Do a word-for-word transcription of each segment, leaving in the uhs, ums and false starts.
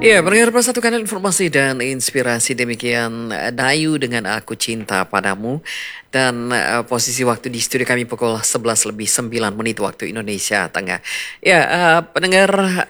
Ya, pendengar persatukan informasi dan inspirasi demikian eh, Dayu dengan Aku Cinta Padamu. Dan eh, posisi waktu di studio kami pukul sebelas lebih sembilan menit waktu Indonesia Tengah. Ya, eh, pendengar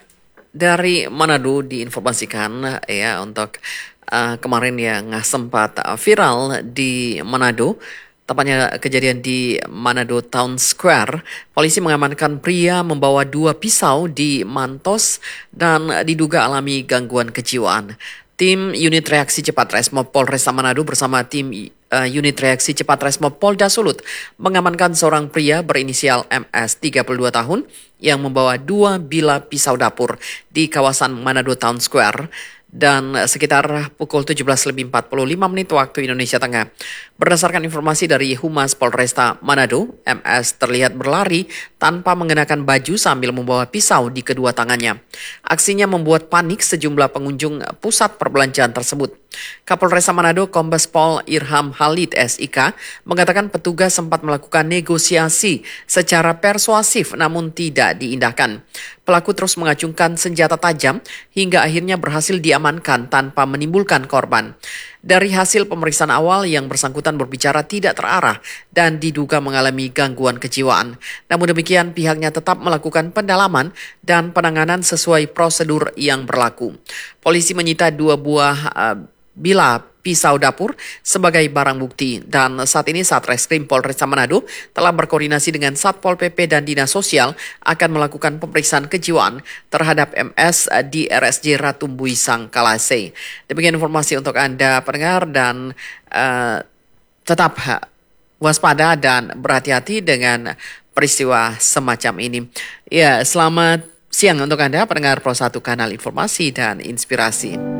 dari Manado diinformasikan eh, ya untuk eh, kemarin yang sempat eh, viral di Manado. Tepatnya kejadian di Manado Town Square, polisi mengamankan pria membawa dua pisau di Mantos dan diduga alami gangguan kejiwaan. Tim Unit Reaksi Cepat Resmob Polresta Manado bersama tim uh, Unit Reaksi Cepat Resmob Polda Sulut mengamankan seorang pria berinisial M S tiga puluh dua tahun yang membawa dua bilah pisau dapur di kawasan Manado Town Square dan sekitar pukul tujuh belas lebih empat puluh lima menit waktu Indonesia Tengah. Berdasarkan informasi dari Humas Polresta Manado, M S terlihat berlari tanpa mengenakan baju sambil membawa pisau di kedua tangannya. Aksinya membuat panik sejumlah pengunjung pusat perbelanjaan tersebut. Kapolresta Manado Kombes Pol Irham Halid S I K mengatakan petugas sempat melakukan negosiasi secara persuasif namun tidak diindahkan. Pelaku terus mengacungkan senjata tajam hingga akhirnya berhasil diamankan tanpa menimbulkan korban. Dari hasil pemeriksaan awal yang bersangkutan berbicara tidak terarah dan diduga mengalami gangguan kejiwaan. Namun demikian pihaknya tetap melakukan pendalaman dan penanganan sesuai prosedur yang berlaku. Polisi menyita dua buah uh, bilah pisau dapur sebagai barang bukti dan saat ini Satreskrim Polresta Manado telah berkoordinasi dengan Satpol P P dan Dinas Sosial akan melakukan pemeriksaan kejiwaan terhadap M S di R S J Ratumbui Sangkalase. Demikian informasi untuk Anda pendengar dan uh, tetap waspada dan berhati-hati dengan peristiwa semacam ini. Ya, selamat siang untuk Anda pendengar Pro satu Kanal Informasi dan Inspirasi.